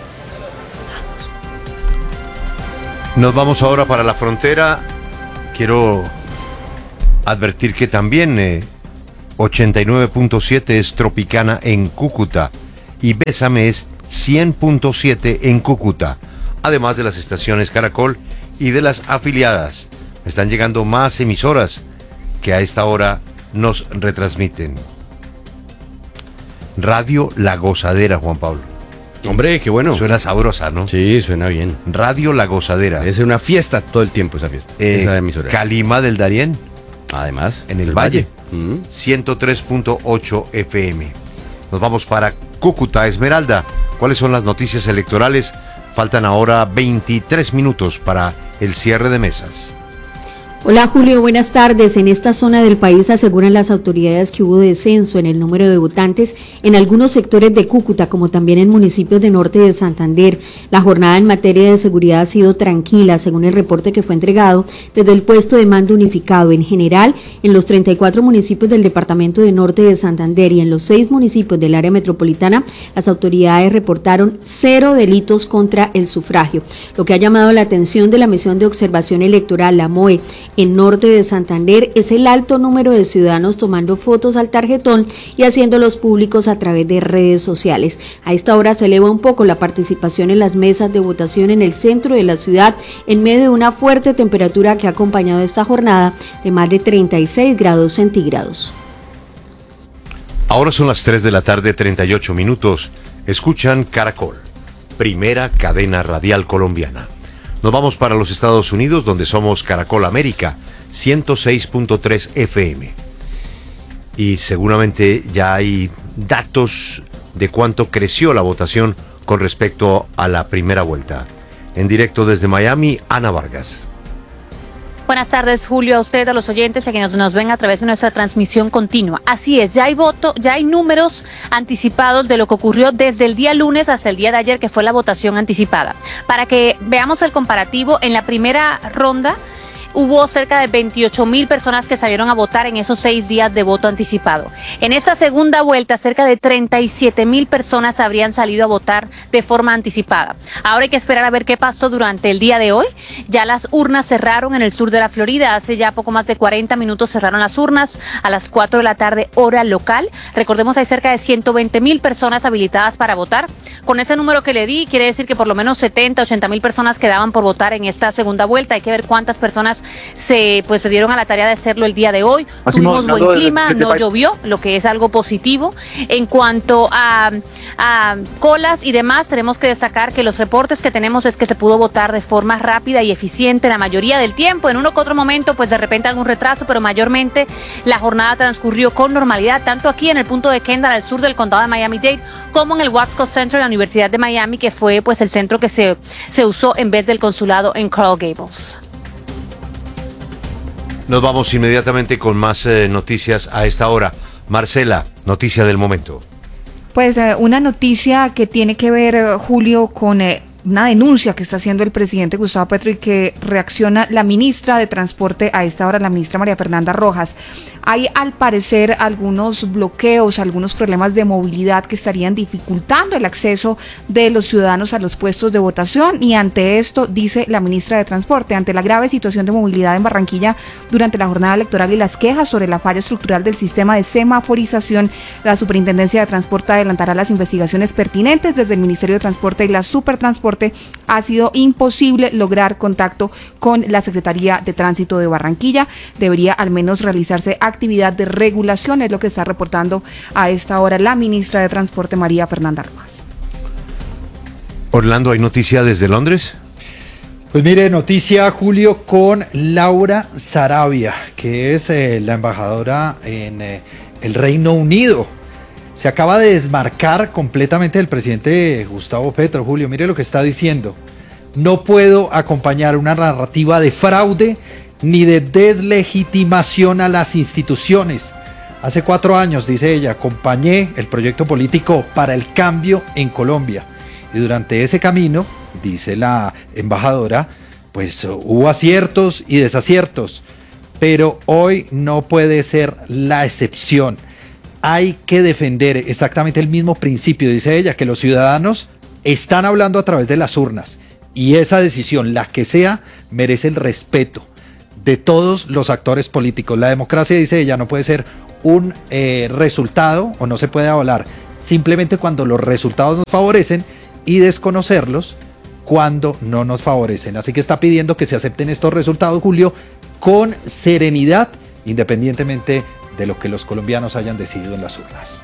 Nos vamos ahora para la frontera. Quiero advertir que también eh, ochenta y nueve punto siete es Tropicana en Cúcuta y Bésame es cien punto siete en Cúcuta, además de las estaciones Caracol y de las afiliadas. Están llegando más emisoras que a esta hora nos retransmiten. Radio La Gozadera, Juan Pablo.
Hombre, qué bueno.
Suena sabrosa, ¿no?
Sí, suena bien.
Radio La Gozadera.
Es una fiesta todo el tiempo esa fiesta.
Eh,
esa emisora.
Calima del Darién.
Además.
En el, el Valle. Valle. ciento tres punto ocho F M. Nos vamos para Cúcuta, Esmeralda. ¿Cuáles son las noticias electorales? Faltan ahora veintitrés minutos para el cierre de mesas.
Hola Julio, buenas tardes. En esta zona del país aseguran las autoridades que hubo descenso en el número de votantes en algunos sectores de Cúcuta, como también en municipios de norte de Santander. La jornada en materia de seguridad ha sido tranquila, según el reporte que fue entregado desde el puesto de mando unificado. En general, en los treinta y cuatro municipios del departamento de norte de Santander y en los seis municipios del área metropolitana, las autoridades reportaron cero delitos contra el sufragio. Lo que ha llamado la atención de la misión de observación electoral, la M O E, en norte de Santander es el alto número de ciudadanos tomando fotos al tarjetón y haciéndolos públicos a través de redes sociales. A esta hora se eleva un poco la participación en las mesas de votación en el centro de la ciudad en medio de una fuerte temperatura que ha acompañado esta jornada de más de treinta y seis grados centígrados.
Ahora son las tres de la tarde, treinta y ocho minutos. Escuchan Caracol, primera cadena radial colombiana. Nos vamos para los Estados Unidos, donde somos Caracol América, ciento seis punto tres F M. Y seguramente ya hay datos de cuánto creció la votación con respecto a la primera vuelta. En directo desde Miami, Ana Vargas.
Buenas tardes, Julio, a usted, a los oyentes, a quienes nos ven a través de nuestra transmisión continua. Así es, ya hay voto, ya hay números anticipados de lo que ocurrió desde el día lunes hasta el día de ayer, que fue la votación anticipada. Para que veamos el comparativo, en la primera ronda hubo cerca de veintiocho mil personas que salieron a votar en esos seis días de voto anticipado. En esta segunda vuelta, cerca de treinta y siete mil personas habrían salido a votar de forma anticipada. Ahora hay que esperar a ver qué pasó durante el día de hoy. Ya las urnas cerraron en el sur de la Florida. Hace ya poco más de cuarenta minutos cerraron las urnas a las cuatro de la tarde, hora local. Recordemos, hay cerca de ciento veinte mil personas habilitadas para votar. Con ese número que le di, quiere decir que por lo menos setenta, ochenta mil personas quedaban por votar en esta segunda vuelta. Hay que ver cuántas personas bomberos se pues se dieron a la tarea de hacerlo el día de hoy. Tuvimos buen clima, no llovió, lo que es algo positivo. En cuanto a, a colas y demás, tenemos que destacar que los reportes que tenemos es que se pudo votar de forma rápida y eficiente la mayoría del tiempo. En uno que otro momento, pues de repente algún retraso, pero mayormente la jornada transcurrió con normalidad, tanto aquí en el punto de Kendall, al sur del condado de Miami-Dade, como en el Wasco Center de la Universidad de Miami, que fue pues el centro que se, se usó en vez del consulado en Coral Gables.
Nos vamos inmediatamente con más eh, noticias a esta hora. Marcela, noticia del momento.
Pues eh, una noticia que tiene que ver, eh, Julio, con eh, una denuncia que está haciendo el presidente Gustavo Petro y que reacciona la ministra de Transporte a esta hora, la ministra María Fernanda Rojas. Hay al parecer algunos bloqueos, algunos problemas de movilidad que estarían dificultando el acceso de los ciudadanos a los puestos de votación, y ante esto, dice la ministra de Transporte, ante la grave situación de movilidad en Barranquilla durante la jornada electoral y las quejas sobre la falla estructural del sistema de semaforización, la Superintendencia de Transporte adelantará las investigaciones pertinentes. Desde el Ministerio de Transporte y la Supertransporte ha sido imposible lograr contacto con la Secretaría de Tránsito de Barranquilla. Debería al menos realizarse actividad de regulación, es lo que está reportando a esta hora la ministra de Transporte, María Fernanda Rojas.
Orlando, ¿hay noticia desde Londres?
Pues mire, noticia, Julio, con Laura Sarabia, que es eh, la embajadora en eh, el Reino Unido. Se acaba de desmarcar completamente del presidente Gustavo Petro. Julio, mire lo que está diciendo. No puedo acompañar una narrativa de fraude ni de deslegitimación a las instituciones. Hace cuatro años, dice ella, acompañé el proyecto político para el cambio en Colombia. Y durante ese camino, dice la embajadora, pues hubo aciertos y desaciertos. Pero hoy no puede ser la excepción. Hay que defender exactamente el mismo principio, dice ella, que los ciudadanos están hablando a través de las urnas y esa decisión, la que sea, merece el respeto de todos los actores políticos. La democracia, dice ella, no puede ser un eh, resultado o no se puede avalar simplemente cuando los resultados nos favorecen y desconocerlos cuando no nos favorecen. Así que está pidiendo que se acepten estos resultados, Julio, con serenidad, independientemente de lo que los colombianos hayan decidido en las urnas.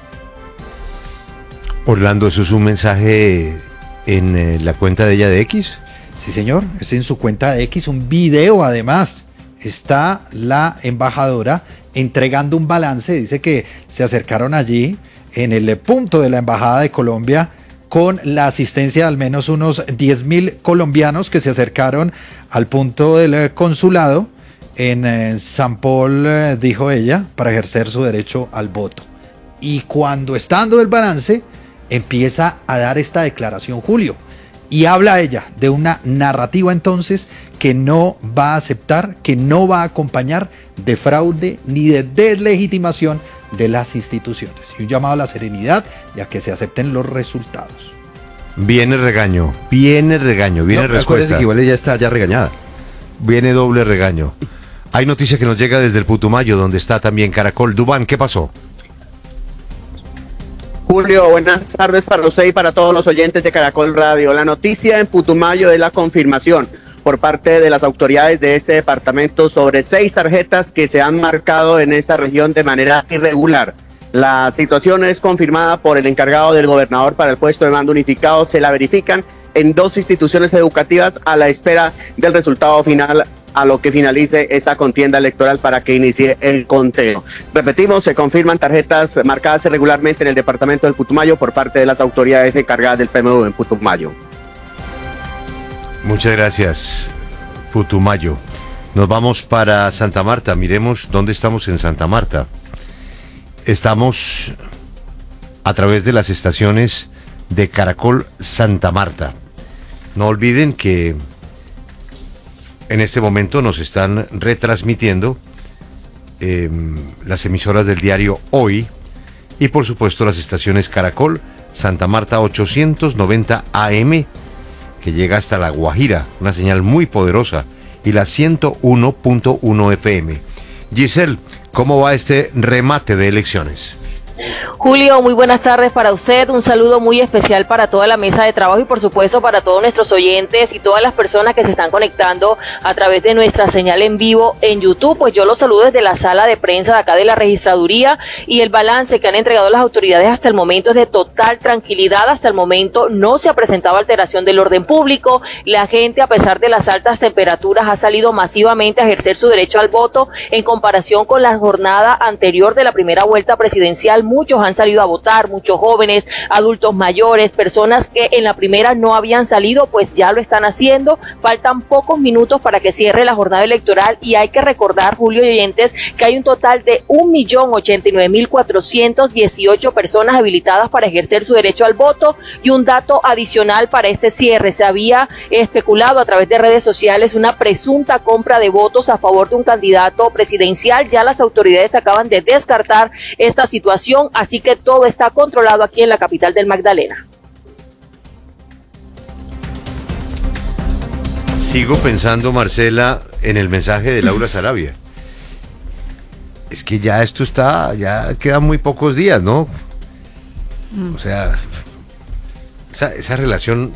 Orlando, ¿eso es un mensaje en eh, la cuenta de ella de X?
Sí, señor, es en su cuenta de X, un video además. Está la embajadora entregando un balance, dice que se acercaron allí en el punto de la Embajada de Colombia con la asistencia de al menos unos diez mil colombianos que se acercaron al punto del consulado en eh, San Paul, eh, dijo ella, para ejercer su derecho al voto. Y cuando está dando el balance, empieza a dar esta declaración, Julio, y habla ella de una narrativa entonces que no va a aceptar, que no va a acompañar de fraude ni de deslegitimación de las instituciones. Y un llamado a la serenidad y a que se acepten los resultados.
Viene regaño, viene regaño, viene
no,
respuesta.
Que igual ella está ya regañada.
Viene doble regaño. Hay noticia que nos llega desde el Putumayo, donde está también Caracol. Dubán, ¿qué pasó?
Julio, buenas tardes para usted y para todos los oyentes de Caracol Radio. La noticia en Putumayo es la confirmación por parte de las autoridades de este departamento sobre seis tarjetas que se han marcado en esta región de manera irregular. La situación es confirmada por el encargado del gobernador para el puesto de mando unificado. Se la verifican en dos instituciones educativas a la espera del resultado final a lo que finalice esta contienda electoral para que inicie el conteo. Repetimos, se confirman tarjetas marcadas irregularmente en el departamento del Putumayo por parte de las autoridades encargadas del P M U en Putumayo.
Muchas gracias, Putumayo. Nos vamos para Santa Marta. Miremos dónde estamos en Santa Marta. Estamos a través de las estaciones de Caracol Santa Marta. No olviden que en este momento nos están retransmitiendo eh, las emisoras del diario Hoy y por supuesto las estaciones Caracol Santa Marta ochocientos noventa A M, que llega hasta La Guajira, una señal muy poderosa, y la ciento uno punto uno F M. Giselle, ¿cómo va este remate de elecciones?
Julio, muy buenas tardes para usted, un saludo muy especial para toda la mesa de trabajo y por supuesto para todos nuestros oyentes y todas las personas que se están conectando a través de nuestra señal en vivo en YouTube. Pues yo los saludo desde la sala de prensa de acá de la registraduría y el balance que han entregado las autoridades hasta el momento es de total tranquilidad. Hasta el momento no se ha presentado alteración del orden público, la gente a pesar de las altas temperaturas ha salido masivamente a ejercer su derecho al voto en comparación con la jornada anterior de la primera vuelta presidencial. Muchos han salido a votar, muchos jóvenes, adultos mayores, personas que en la primera no habían salido, pues ya lo están haciendo. Faltan pocos minutos para que cierre la jornada electoral y hay que recordar, Julio y oyentes, que hay un total de un millón ochenta y nueve mil cuatrocientas dieciocho personas habilitadas para ejercer su derecho al voto. Y un dato adicional para este cierre: se había especulado a través de redes sociales una presunta compra de votos a favor de un candidato presidencial. Ya las autoridades acaban de descartar esta situación, así que todo está controlado aquí en la capital del Magdalena.
Sigo pensando, Marcela, en el mensaje de Laura Sarabia. Es que ya esto está, ya quedan muy pocos días, ¿no? Mm. O sea, esa, esa relación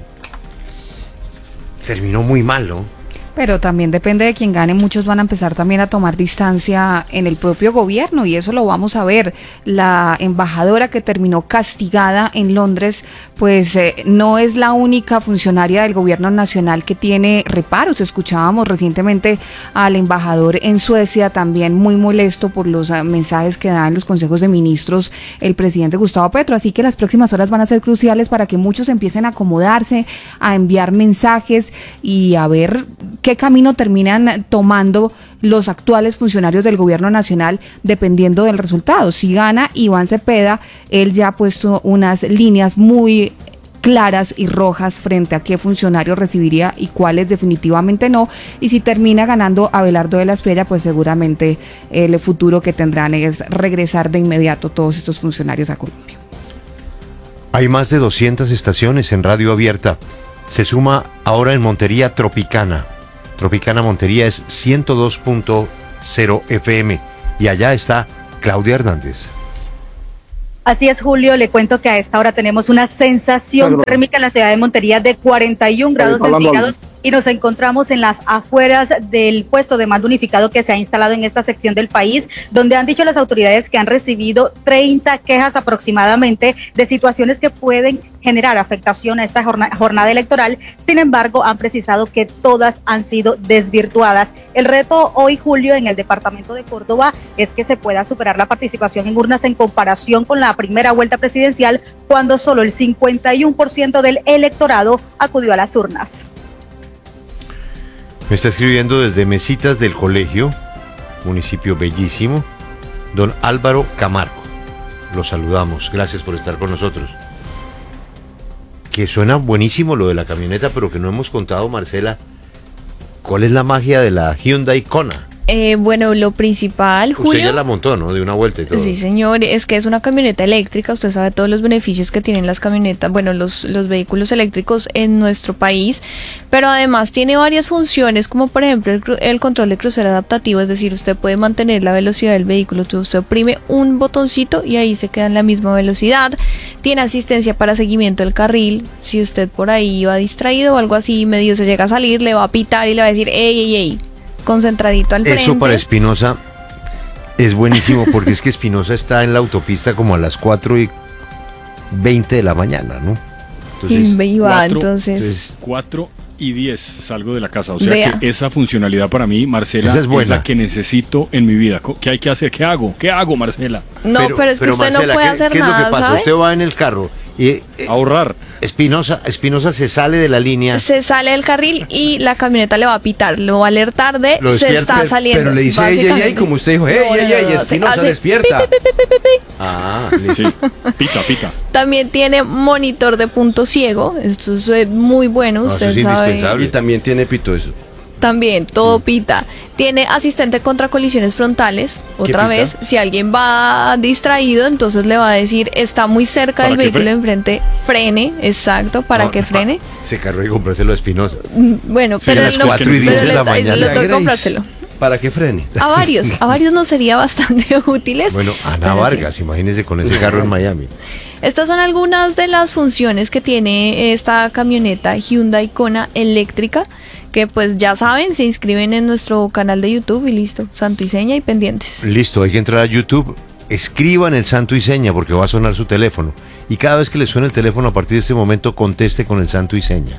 terminó muy mal, ¿no?
Pero también depende de quién gane, muchos van a empezar también a tomar distancia en el propio gobierno y eso lo vamos a ver. La embajadora que terminó castigada en Londres, pues eh, no es la única funcionaria del gobierno nacional que tiene reparos. Escuchábamos recientemente al embajador en Suecia también muy molesto por los uh, mensajes que da en los consejos de ministros el presidente Gustavo Petro. Así que las próximas horas van a ser cruciales para que muchos empiecen a acomodarse, a enviar mensajes y a ver qué camino terminan tomando los actuales funcionarios del gobierno nacional dependiendo del resultado. Si gana Iván Cepeda, él ya ha puesto unas líneas muy claras y rojas frente a qué funcionario recibiría y cuáles definitivamente no. Y si termina ganando Abelardo de la Espriella, pues seguramente el futuro que tendrán es regresar de inmediato todos estos funcionarios a Colombia.
Hay más de doscientas estaciones en radio abierta. Se suma ahora en Montería Tropicana. Tropicana Montería es ciento dos punto cero F M y allá está Claudia Hernández.
Así es, Julio, le cuento que a esta hora tenemos una sensación térmica en la ciudad de Montería de cuarenta y un grados centígrados y nos encontramos en las afueras del puesto de mando unificado que se ha instalado en esta sección del país, donde han dicho las autoridades que han recibido treinta quejas aproximadamente de situaciones que pueden generar afectación a esta jornada, jornada electoral. Sin embargo, han precisado que todas han sido desvirtuadas. El reto hoy, Julio, en el departamento de Córdoba es que se pueda superar la participación en urnas en comparación con la primera vuelta presidencial, cuando solo el cincuenta y uno por ciento del electorado acudió a las urnas.
Me está escribiendo desde Mesitas del Colegio, municipio bellísimo, don Álvaro Camargo. Lo saludamos, gracias por estar con nosotros. Que suena buenísimo lo de la camioneta, pero que no hemos contado, Marcela, ¿cuál es la magia de la Hyundai Kona?
Eh, bueno, lo principal, Julio...
Usted ya la montó, ¿no? De una vuelta y todo.
Sí, señor, es que es una camioneta eléctrica. Usted sabe todos los beneficios que tienen las camionetas, bueno, los, los vehículos eléctricos en nuestro país, pero además tiene varias funciones, como por ejemplo el, el control de crucero adaptativo, es decir, usted puede mantener la velocidad del vehículo, usted oprime un botoncito y ahí se queda en la misma velocidad. Tiene asistencia para seguimiento del carril, si usted por ahí va distraído o algo así, medio se llega a salir, le va a pitar y le va a decir, ey, ey, ey, concentradito al frente.
Eso para Espinosa es buenísimo porque es que Espinosa está en la autopista como a las cuatro y veinte de la mañana, ¿no?
Entonces, sí, me iba, entonces...
cuatro y diez salgo de la casa, o sea
Vea.
que esa funcionalidad para mí, Marcela,
Esa es
es,
buena.
la que necesito en mi vida. ¿Qué hay que hacer? ¿Qué hago? ¿Qué hago, Marcela?
No, pero, pero es que usted Marcela, no puede
¿qué,
hacer
¿qué
nada,
es lo que pasa?
¿sabe?
Usted va en el carro y... Eh,
ahorrar.
Espinosa, Espinosa se sale de la línea.
Se sale del carril y la camioneta le va a pitar, lo va a alertar de
Lo
se está
pero,
saliendo.
Pero le dice ey, ey, ey, como usted dijo, ey,
No,
ey,
no,
ey,
no, no,
Espinosa
hace
despierta.
pi, pi, pi, pi, pi, pi.
Ah,
sí, pita, pita.
También tiene monitor de punto ciego, esto es eh, muy bueno,
No,
usted
eso es
sabe.
indispensable. Y también tiene pito eso.
También, todo pita. Tiene asistente contra colisiones frontales. Otra
pita?
vez, si alguien va distraído, entonces le va a decir, está muy cerca del vehículo enfrente, frene, exacto, para
No,
que frene.
Ese carro hay que comprárselo a Espinosa.
Bueno,
Sí,
pero
a las
él no-
cuatro y diez
pero
de la
le-
mañana.
le toca
Grace,
comprárselo.
Para que frene.
A varios, a varios nos sería bastante útiles.
Bueno, Ana Vargas, sí. Imagínense con ese carro en Miami.
Estas son algunas de las funciones que tiene esta camioneta Hyundai Kona eléctrica, que pues ya saben, se inscriben en nuestro canal de YouTube y listo, santo y seña y pendientes.
Listo, hay que entrar a YouTube, escriban el santo y seña porque va a sonar su teléfono. Y cada vez que le suene el teléfono a partir de este momento conteste con el santo y seña.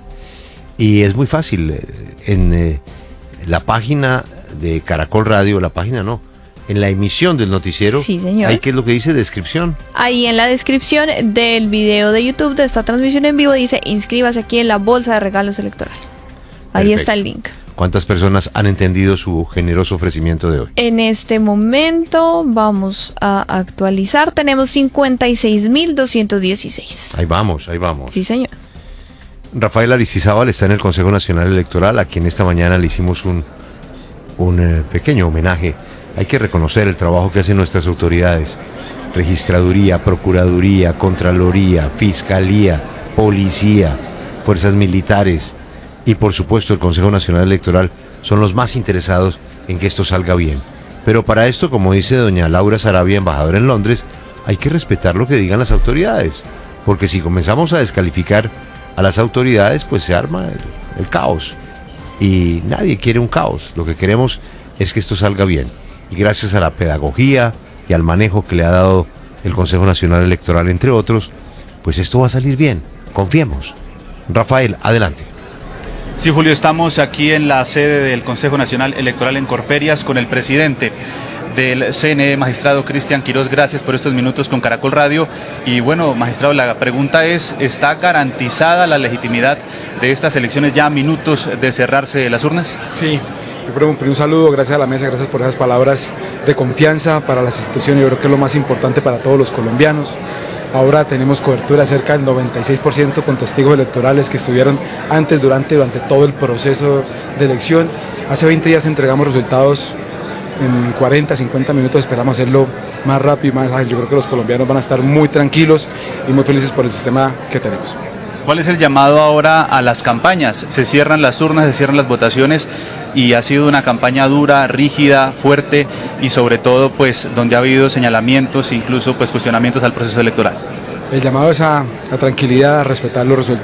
Y es muy fácil, en eh, la página de Caracol Radio, la página no, en la emisión del noticiero,
sí, señor.
Hay que es lo que dice descripción.
Ahí en la descripción del video de YouTube de esta transmisión en vivo dice inscríbase aquí en la bolsa de regalos electoral. Ahí
Perfecto.
está el link.
¿Cuántas personas han entendido su generoso ofrecimiento de hoy?
En este momento vamos a actualizar, tenemos cincuenta y seis mil doscientos dieciséis.
Ahí vamos, ahí vamos.
Sí, señor.
Rafael Aristizábal está en el Consejo Nacional Electoral, a quien esta mañana le hicimos un, un eh, pequeño homenaje. Hay que reconocer el trabajo que hacen nuestras autoridades, Registraduría, Procuraduría, Contraloría, Fiscalía, Policía, Fuerzas Militares y por supuesto el Consejo Nacional Electoral son los más interesados en que esto salga bien. Pero para esto, como dice doña Laura Sarabia, embajadora en Londres, hay que respetar lo que digan las autoridades, porque si comenzamos a descalificar a las autoridades, pues se arma el, el caos. Y nadie quiere un caos, lo que queremos es que esto salga bien. Y gracias a la pedagogía y al manejo que le ha dado el Consejo Nacional Electoral, entre otros, pues esto va a salir bien, confiemos. Rafael, adelante.
Sí, Julio, estamos aquí en la sede del Consejo Nacional Electoral en Corferias con el presidente del C N E, magistrado Cristian Quirós. Gracias por estos minutos con Caracol Radio. Y bueno, magistrado, la pregunta es, ¿está garantizada la legitimidad de estas elecciones ya a minutos de cerrarse las urnas?
Sí, un saludo, gracias a la mesa, gracias por esas palabras de confianza para las instituciones. Yo creo que es lo más importante para todos los colombianos. Ahora tenemos cobertura cerca del noventa y seis por ciento con testigos electorales que estuvieron antes, durante, durante todo el proceso de elección. Hace veinte días entregamos resultados en cuarenta, cincuenta minutos, esperamos hacerlo más rápido y más ágil. Yo creo que los colombianos van a estar muy tranquilos y muy felices por el sistema que tenemos.
¿Cuál es el llamado ahora a las campañas? Se cierran las urnas, se cierran las votaciones y ha sido una campaña dura, rígida, fuerte y sobre todo pues donde ha habido señalamientos e incluso pues cuestionamientos al proceso electoral.
El llamado es a, a tranquilidad, a respetar los resultados.